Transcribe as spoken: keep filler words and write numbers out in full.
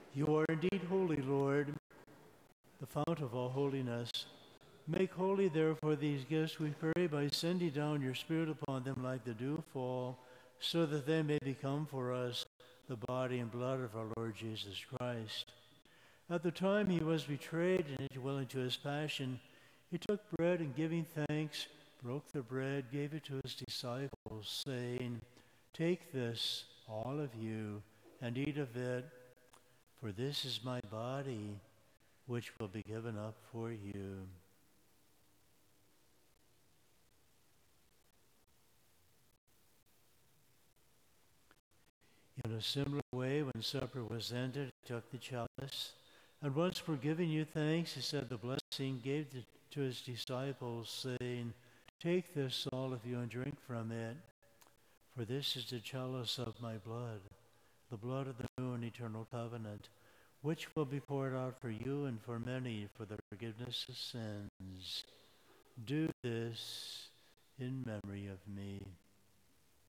You are indeed holy, Lord, the fount of all holiness. Make holy, therefore, these gifts, we pray, by sending down your Spirit upon them like the dewfall, so that they may become for us the body and blood of our Lord Jesus Christ. At the time he was betrayed and indwelling to his passion, he took bread and giving thanks, broke the bread, gave it to his disciples, saying, "Take this, all of you, and eat of it, for this is my body, which will be given up for you." In a similar way, when supper was ended, he took the chalice, and once for giving you thanks, he said the blessing, gave it to his disciples, saying, "Take this, all of you, and drink from it, for this is the chalice of my blood, the blood of the new and eternal covenant, which will be poured out for you and for many for the forgiveness of sins. Do this in memory of me."